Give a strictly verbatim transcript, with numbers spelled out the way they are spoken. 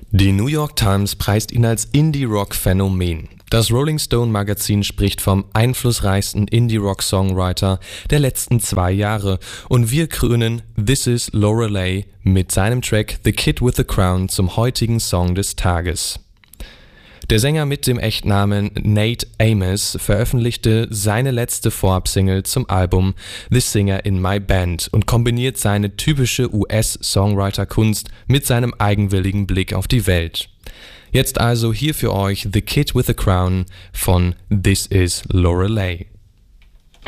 Die New York Times preist ihn als Indie-Rock-Phänomen. Das Rolling Stone Magazin spricht vom einflussreichsten Indie-Rock-Songwriter der letzten zwei Jahre und wir krönen This Is Lorelei mit seinem Track The Kid with the Crown zum heutigen Song des Tages. Der Sänger mit dem Echtnamen Nate Amos veröffentlichte seine letzte Vorab-Single zum Album The Singer in My Band und kombiniert seine typische U S-Songwriter-Kunst mit seinem eigenwilligen Blick auf die Welt. Jetzt also hier für euch The Kid with the Crown von This Is Lorelei.